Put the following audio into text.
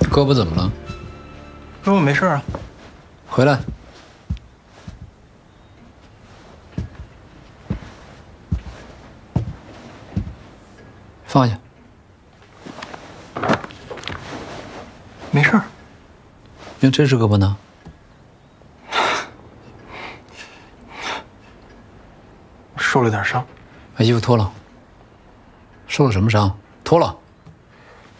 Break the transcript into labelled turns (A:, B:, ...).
A: 胳膊怎么了？
B: 胳膊没事啊。
A: 回来。放下。
B: 没事。
A: 那这只胳膊呢？
B: 受了点伤。
A: 把衣服脱了。受了什么伤？脱了。